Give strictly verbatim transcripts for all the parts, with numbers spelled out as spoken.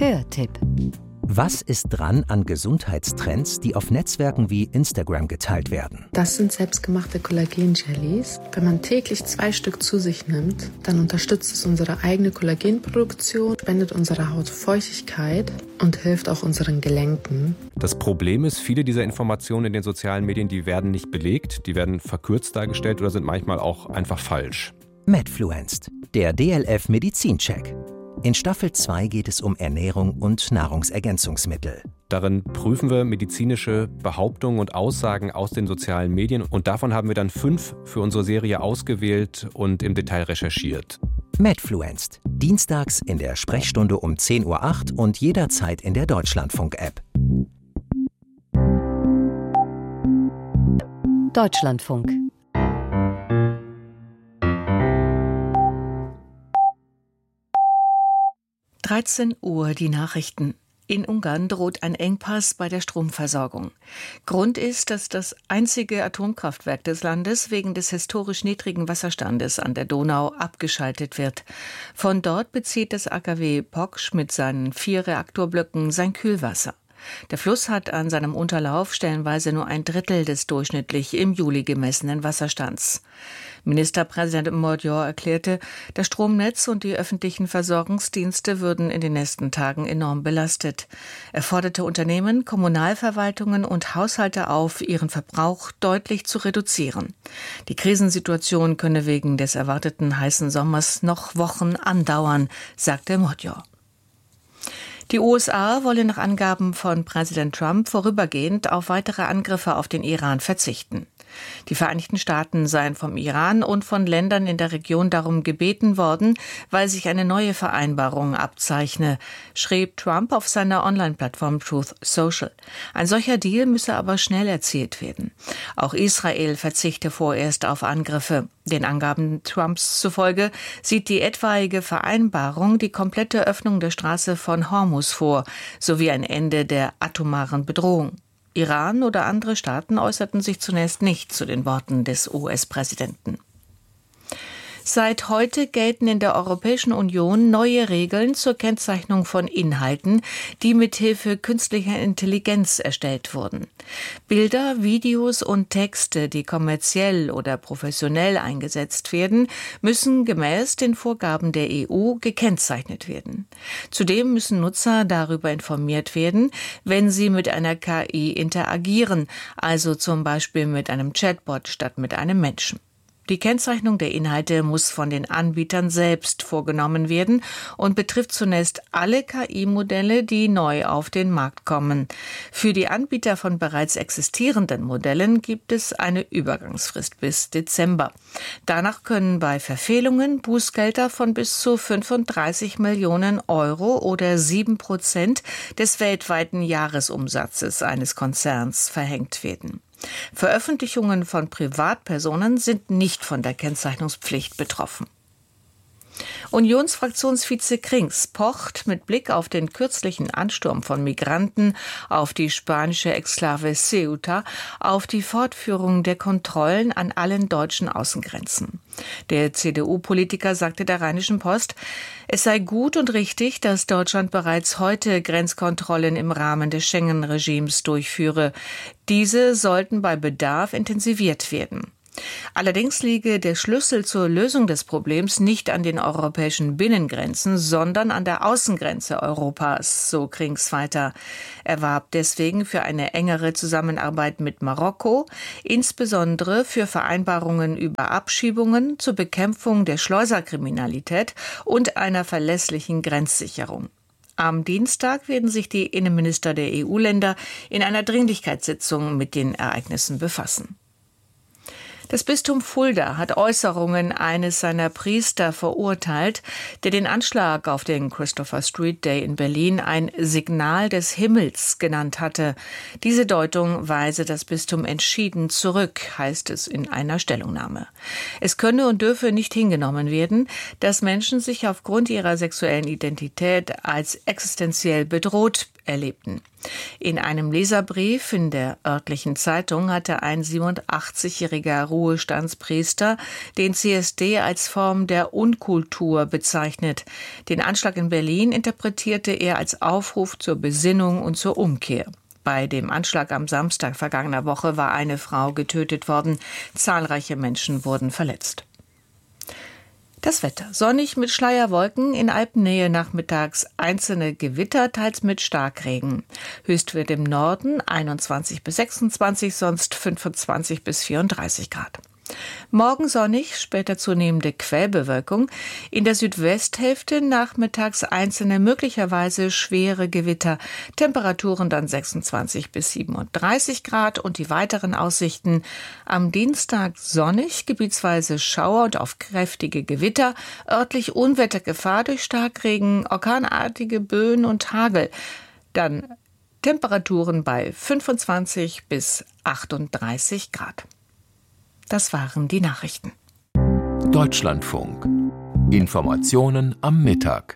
Hörtipp. Was ist dran an Gesundheitstrends, die auf Netzwerken wie Instagram geteilt werden? Das sind selbstgemachte Kollagen-Jellies. Wenn man täglich zwei Stück zu sich nimmt, dann unterstützt es unsere eigene Kollagenproduktion, spendet unserer Haut Feuchtigkeit und hilft auch unseren Gelenken. Das Problem ist, viele dieser Informationen in den sozialen Medien, die werden nicht belegt, die werden verkürzt dargestellt oder sind manchmal auch einfach falsch. Medfluenced, der D L F Medizincheck. In Staffel zwei geht es um Ernährung und Nahrungsergänzungsmittel. Darin prüfen wir medizinische Behauptungen und Aussagen aus den sozialen Medien und davon haben wir dann fünf für unsere Serie ausgewählt und im Detail recherchiert. Medfluenced, dienstags in der Sprechstunde um zehn Uhr acht und jederzeit in der Deutschlandfunk-App. Deutschlandfunk. dreizehn Uhr die Nachrichten. In Ungarn droht ein Engpass bei der Stromversorgung. Grund ist, dass das einzige Atomkraftwerk des Landes wegen des historisch niedrigen Wasserstandes an der Donau abgeschaltet wird. Von dort bezieht das A K W Poksch mit seinen vier Reaktorblöcken sein Kühlwasser. Der Fluss hat an seinem Unterlauf stellenweise nur ein Drittel des durchschnittlich im Juli gemessenen Wasserstands. Ministerpräsident Magyar erklärte, das Stromnetz und die öffentlichen Versorgungsdienste würden in den nächsten Tagen enorm belastet. Er forderte Unternehmen, Kommunalverwaltungen und Haushalte auf, ihren Verbrauch deutlich zu reduzieren. Die Krisensituation könne wegen des erwarteten heißen Sommers noch Wochen andauern, sagte Magyar. Die U S A wollen nach Angaben von Präsident Trump vorübergehend auf weitere Angriffe auf den Iran verzichten. Die Vereinigten Staaten seien vom Iran und von Ländern in der Region darum gebeten worden, weil sich eine neue Vereinbarung abzeichne, schrieb Trump auf seiner Online-Plattform Truth Social. Ein solcher Deal müsse aber schnell erzielt werden. Auch Israel verzichte vorerst auf Angriffe. Den Angaben Trumps zufolge sieht die etwaige Vereinbarung die komplette Öffnung der Straße von Hormuz vor, sowie ein Ende der atomaren Bedrohung. Iran oder andere Staaten äußerten sich zunächst nicht zu den Worten des U S-Präsidenten. Seit heute gelten in der Europäischen Union neue Regeln zur Kennzeichnung von Inhalten, die mithilfe künstlicher Intelligenz erstellt wurden. Bilder, Videos und Texte, die kommerziell oder professionell eingesetzt werden, müssen gemäß den Vorgaben der E U gekennzeichnet werden. Zudem müssen Nutzer darüber informiert werden, wenn sie mit einer K I interagieren, also zum Beispiel mit einem Chatbot statt mit einem Menschen. Die Kennzeichnung der Inhalte muss von den Anbietern selbst vorgenommen werden und betrifft zunächst alle K I-Modelle, die neu auf den Markt kommen. Für die Anbieter von bereits existierenden Modellen gibt es eine Übergangsfrist bis Dezember. Danach können bei Verfehlungen Bußgelder von bis zu fünfunddreißig Millionen Euro oder sieben Prozent des weltweiten Jahresumsatzes eines Konzerns verhängt werden. Veröffentlichungen von Privatpersonen sind nicht von der Kennzeichnungspflicht betroffen. Unionsfraktionsvize Krings pocht mit Blick auf den kürzlichen Ansturm von Migranten auf die spanische Exklave Ceuta auf die Fortführung der Kontrollen an allen deutschen Außengrenzen. Der C D U-Politiker sagte der Rheinischen Post, es sei gut und richtig, dass Deutschland bereits heute Grenzkontrollen im Rahmen des Schengen-Regimes durchführe. Diese sollten bei Bedarf intensiviert werden. Allerdings liege der Schlüssel zur Lösung des Problems nicht an den europäischen Binnengrenzen, sondern an der Außengrenze Europas, so Krings weiter. Er warb deswegen für eine engere Zusammenarbeit mit Marokko, insbesondere für Vereinbarungen über Abschiebungen zur Bekämpfung der Schleuserkriminalität und einer verlässlichen Grenzsicherung. Am Dienstag werden sich die Innenminister der E U-Länder in einer Dringlichkeitssitzung mit den Ereignissen befassen. Das Bistum Fulda hat Äußerungen eines seiner Priester verurteilt, der den Anschlag auf den Christopher Street Day in Berlin ein Signal des Himmels genannt hatte. Diese Deutung weise das Bistum entschieden zurück, heißt es in einer Stellungnahme. Es könne und dürfe nicht hingenommen werden, dass Menschen sich aufgrund ihrer sexuellen Identität als existenziell bedroht erlebten. In einem Leserbrief in der örtlichen Zeitung hatte ein siebenundachtzigjähriger Ruhestandspriester den C S D als Form der Unkultur bezeichnet. Den Anschlag in Berlin interpretierte er als Aufruf zur Besinnung und zur Umkehr. Bei dem Anschlag am Samstag vergangener Woche war eine Frau getötet worden. Zahlreiche Menschen wurden verletzt. Das Wetter. Sonnig mit Schleierwolken, in Alpennähe nachmittags einzelne Gewitter, teils mit Starkregen. Höchstwert im Norden einundzwanzig bis sechsundzwanzig, sonst fünfundzwanzig bis vierunddreißig Grad. Morgen sonnig, später zunehmende Quellbewölkung. In der Südwesthälfte nachmittags einzelne, möglicherweise schwere Gewitter. Temperaturen dann sechsundzwanzig bis siebenunddreißig Grad und die weiteren Aussichten. Am Dienstag sonnig, gebietsweise Schauer und auf kräftige Gewitter. Örtlich Unwettergefahr durch Starkregen, orkanartige Böen und Hagel. Dann Temperaturen bei fünfundzwanzig bis achtunddreißig Grad. Das waren die Nachrichten. Deutschlandfunk. Informationen am Mittag.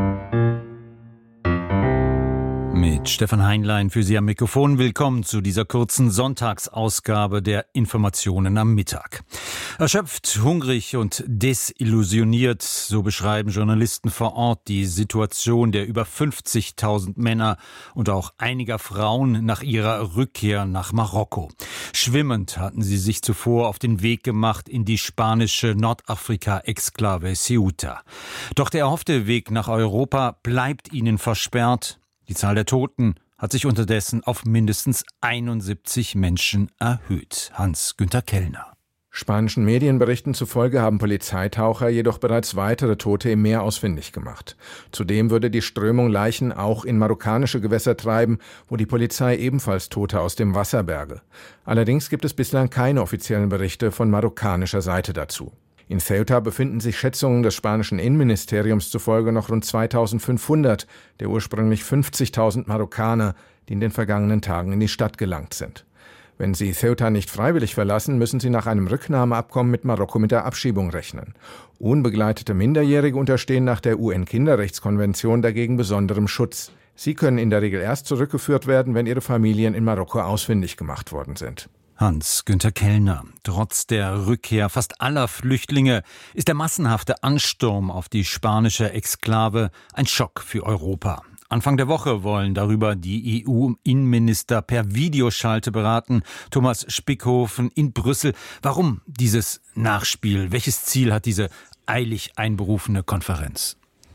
Mit Stefan Heinlein für Sie am Mikrofon. Willkommen zu dieser kurzen Sonntagsausgabe der Informationen am Mittag. Erschöpft, hungrig und desillusioniert, so beschreiben Journalisten vor Ort die Situation der über fünfzigtausend Männer und auch einiger Frauen nach ihrer Rückkehr nach Marokko. Schwimmend hatten sie sich zuvor auf den Weg gemacht in die spanische Nordafrika-Exklave Ceuta. Doch der erhoffte Weg nach Europa bleibt ihnen versperrt. Die Zahl der Toten hat sich unterdessen auf mindestens einundsiebzig Menschen erhöht. Hans-Günther Kellner. Spanischen Medienberichten zufolge haben Polizeitaucher jedoch bereits weitere Tote im Meer ausfindig gemacht. Zudem würde die Strömung Leichen auch in marokkanische Gewässer treiben, wo die Polizei ebenfalls Tote aus dem Wasser berge. Allerdings gibt es bislang keine offiziellen Berichte von marokkanischer Seite dazu. In Ceuta befinden sich Schätzungen des spanischen Innenministeriums zufolge noch rund zweitausendfünfhundert der ursprünglich fünfzigtausend Marokkaner, die in den vergangenen Tagen in die Stadt gelangt sind. Wenn sie Ceuta nicht freiwillig verlassen, müssen sie nach einem Rücknahmeabkommen mit Marokko mit der Abschiebung rechnen. Unbegleitete Minderjährige unterstehen nach der U N-Kinderrechtskonvention dagegen besonderem Schutz. Sie können in der Regel erst zurückgeführt werden, wenn ihre Familien in Marokko ausfindig gemacht worden sind. Hans-Günther Kellner. Trotz der Rückkehr fast aller Flüchtlinge ist der massenhafte Ansturm auf die spanische Exklave ein Schock für Europa. Anfang der Woche wollen darüber die E U-Innenminister per Videoschalte beraten. Thomas Spickhofen in Brüssel. Warum dieses Nachspiel? Welches Ziel hat diese eilig einberufene Konferenz?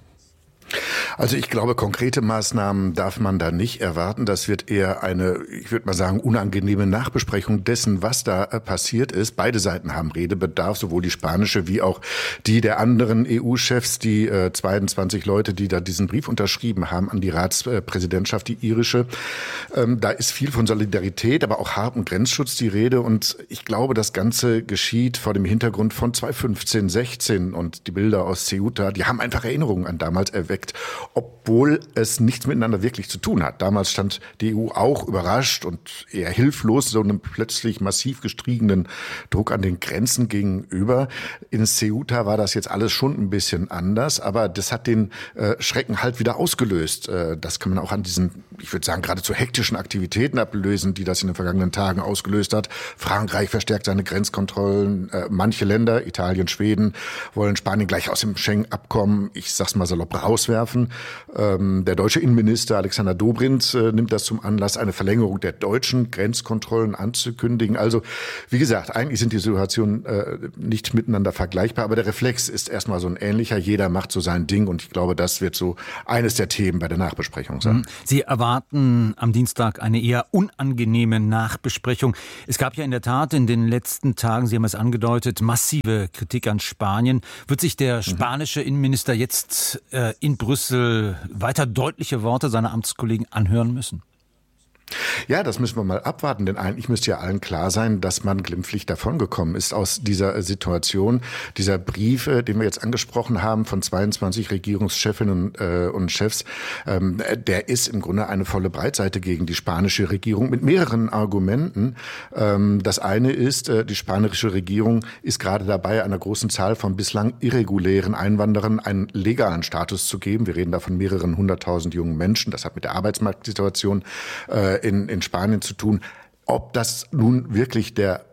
Also ich glaube, konkrete Maßnahmen darf man da nicht erwarten. Das wird eher eine, ich würde mal sagen, unangenehme Nachbesprechung dessen, was da passiert ist. Beide Seiten haben Redebedarf, sowohl die spanische wie auch die der anderen E U-Chefs, die äh, zweiundzwanzig Leute, die da diesen Brief unterschrieben haben an die Ratspräsidentschaft, die irische. Ähm, da ist viel von Solidarität, aber auch hartem Grenzschutz die Rede. Und ich glaube, das Ganze geschieht vor dem Hintergrund von zweitausendfünfzehn, sechzehn und die Bilder aus Ceuta, die haben einfach Erinnerungen an damals erweckt, obwohl es nichts miteinander wirklich zu tun hat. Damals stand die E U auch überrascht und eher hilflos so einem plötzlich massiv gestiegenen Druck an den Grenzen gegenüber. In Ceuta war das jetzt alles schon ein bisschen anders, aber das hat den äh, Schrecken halt wieder ausgelöst. Äh, das kann man auch an diesen, ich würde sagen, geradezu hektischen Aktivitäten ablösen, die das in den vergangenen Tagen ausgelöst hat. Frankreich verstärkt seine Grenzkontrollen. Äh, manche Länder, Italien, Schweden, wollen Spanien gleich aus dem Schengen-Abkommen, ich sag's mal salopp, rauswerfen. Ähm, der deutsche Innenminister Alexander Dobrindt äh, nimmt das zum Anlass, eine Verlängerung der deutschen Grenzkontrollen anzukündigen. Also, wie gesagt, eigentlich sind die Situationen äh, nicht miteinander vergleichbar, aber der Reflex ist erstmal so ein ähnlicher. Jeder macht so sein Ding und ich glaube, das wird so eines der Themen bei der Nachbesprechung sein. Sie erwarten am Dienstag eine eher unangenehme Nachbesprechung. Es gab ja in der Tat in den letzten Tagen, Sie haben es angedeutet, massive Kritik an Spanien. Wird sich der spanische Innenminister jetzt äh, in Brüssel weiter deutliche Worte seiner Amtskollegen anhören müssen? Ja, das müssen wir mal abwarten, denn eigentlich müsste ja allen klar sein, dass man glimpflich davongekommen ist aus dieser Situation. Dieser Brief, den wir jetzt angesprochen haben von zweiundzwanzig Regierungschefinnen und, äh, und Chefs, ähm, der ist im Grunde eine volle Breitseite gegen die spanische Regierung mit mehreren Argumenten. Ähm, das eine ist, äh, die spanische Regierung ist gerade dabei, einer großen Zahl von bislang irregulären Einwanderern einen legalen Status zu geben. Wir reden da von mehreren hunderttausend jungen Menschen. Das hat mit der Arbeitsmarktsituation äh, In, in Spanien zu tun. Ob das nun wirklich der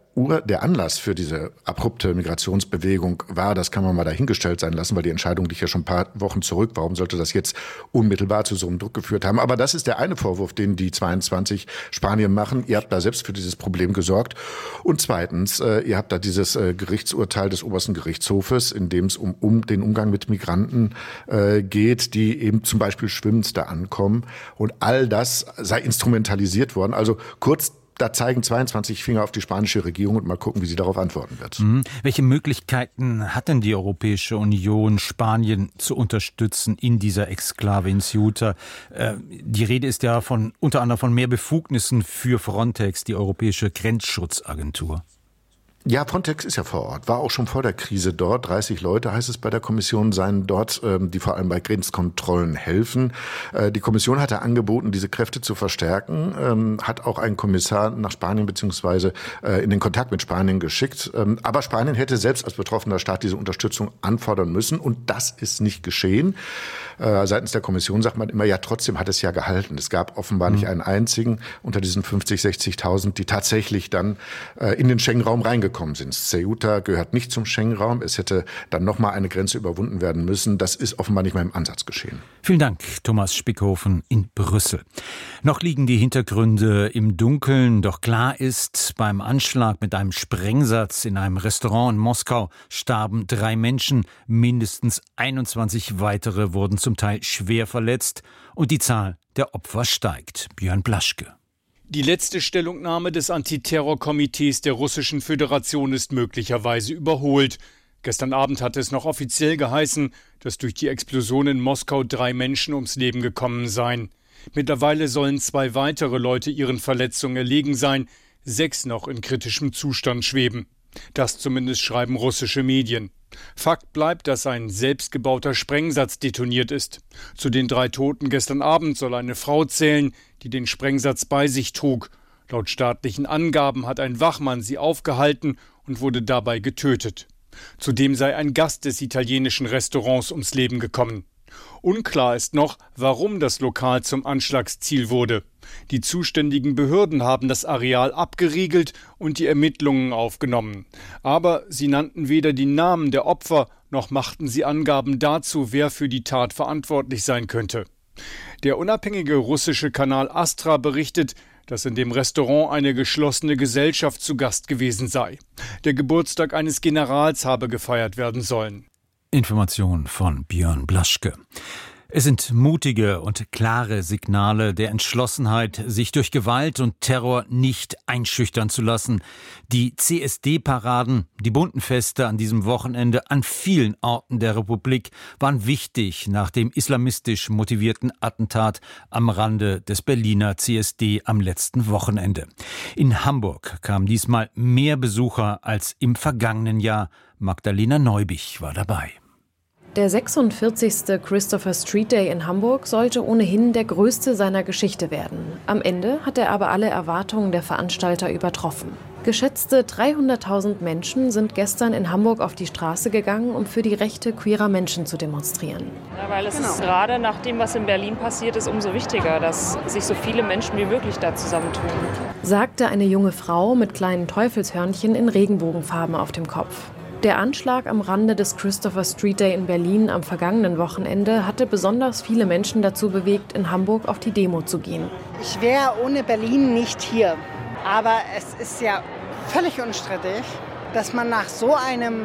Ur, der Anlass für diese abrupte Migrationsbewegung war, das kann man mal dahingestellt sein lassen, weil die Entscheidung liegt ja schon ein paar Wochen zurück. Warum sollte das jetzt unmittelbar zu so einem Druck geführt haben? Aber das ist der eine Vorwurf, den die zweiundzwanzig Spanien machen. Ihr habt da selbst für dieses Problem gesorgt. Und zweitens, äh, ihr habt da dieses äh, Gerichtsurteil des obersten Gerichtshofes, in dem es um, um den Umgang mit Migranten äh, geht, die eben zum Beispiel schwimmend da ankommen. Und all das sei instrumentalisiert worden. Also kurz, da zeigen zweiundzwanzig Finger auf die spanische Regierung und mal gucken, wie sie darauf antworten wird. Mhm. Welche Möglichkeiten hat denn die Europäische Union, Spanien zu unterstützen in dieser Exklave in Ceuta? Äh, die Rede ist ja von unter anderem von mehr Befugnissen für Frontex, die Europäische Grenzschutzagentur. Ja, Frontex ist ja vor Ort, war auch schon vor der Krise dort. dreißig Leute, heißt es bei der Kommission, seien dort, die vor allem bei Grenzkontrollen helfen. Die Kommission hatte angeboten, diese Kräfte zu verstärken, hat auch einen Kommissar nach Spanien beziehungsweise in den Kontakt mit Spanien geschickt. Aber Spanien hätte selbst als betroffener Staat diese Unterstützung anfordern müssen und das ist nicht geschehen. Seitens der Kommission sagt man immer, ja, trotzdem hat es ja gehalten. Es gab offenbar nicht einen einzigen unter diesen fünfzig, sechzigtausend, die tatsächlich dann in den Schengen-Raum reingekommen sind. Ceuta gehört nicht zum Schengen-Raum. Es hätte dann nochmal eine Grenze überwunden werden müssen. Das ist offenbar nicht mal im Ansatz geschehen. Vielen Dank, Thomas Spickhofen in Brüssel. Noch liegen die Hintergründe im Dunkeln, doch klar ist, beim Anschlag mit einem Sprengsatz in einem Restaurant in Moskau starben drei Menschen, mindestens einundzwanzig weitere wurden zum Teil schwer verletzt und die Zahl der Opfer steigt. Björn Blaschke. Die letzte Stellungnahme des Antiterrorkomitees der Russischen Föderation ist möglicherweise überholt. Gestern Abend hatte es noch offiziell geheißen, dass durch die Explosion in Moskau drei Menschen ums Leben gekommen seien. Mittlerweile sollen zwei weitere Leute ihren Verletzungen erlegen sein, sechs noch in kritischem Zustand schweben. Das zumindest schreiben russische Medien. Fakt bleibt, dass ein selbstgebauter Sprengsatz detoniert ist. Zu den drei Toten gestern Abend soll eine Frau zählen, die den Sprengsatz bei sich trug. Laut staatlichen Angaben hat ein Wachmann sie aufgehalten und wurde dabei getötet. Zudem sei ein Gast des italienischen Restaurants ums Leben gekommen. Unklar ist noch, warum das Lokal zum Anschlagsziel wurde. Die zuständigen Behörden haben das Areal abgeriegelt und die Ermittlungen aufgenommen. Aber sie nannten weder die Namen der Opfer, noch machten sie Angaben dazu, wer für die Tat verantwortlich sein könnte. Der unabhängige russische Kanal Astra berichtet, dass in dem Restaurant eine geschlossene Gesellschaft zu Gast gewesen sei. Der Geburtstag eines Generals habe gefeiert werden sollen. Information von Björn Blaschke. Es sind mutige und klare Signale der Entschlossenheit, sich durch Gewalt und Terror nicht einschüchtern zu lassen. Die C S D-Paraden, die bunten Feste an diesem Wochenende an vielen Orten der Republik waren wichtig nach dem islamistisch motivierten Attentat am Rande des Berliner C S D am letzten Wochenende. In Hamburg kamen diesmal mehr Besucher als im vergangenen Jahr. Magdalena Neubich war dabei. Der sechsundvierzigste Christopher Street Day in Hamburg sollte ohnehin der größte seiner Geschichte werden. Am Ende hat er aber alle Erwartungen der Veranstalter übertroffen. Geschätzte dreihunderttausend Menschen sind gestern in Hamburg auf die Straße gegangen, um für die Rechte queerer Menschen zu demonstrieren. Ja, weil es genau. ist gerade nach dem, was in Berlin passiert ist, umso wichtiger, dass sich so viele Menschen wie möglich da zusammentun. Sagte eine junge Frau mit kleinen Teufelshörnchen in Regenbogenfarben auf dem Kopf. Der Anschlag am Rande des Christopher Street Day in Berlin am vergangenen Wochenende hatte besonders viele Menschen dazu bewegt, in Hamburg auf die Demo zu gehen. Ich wäre ohne Berlin nicht hier. Aber es ist ja völlig unstrittig, dass man nach so einem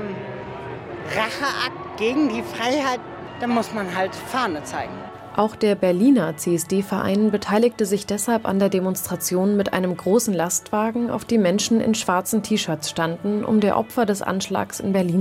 Racheakt gegen die Freiheit, da muss man halt Fahne zeigen. Auch der Berliner C S D-Verein beteiligte sich deshalb an der Demonstration mit einem großen Lastwagen, auf dem Menschen in schwarzen T-Shirts standen, um der Opfer des Anschlags in Berlin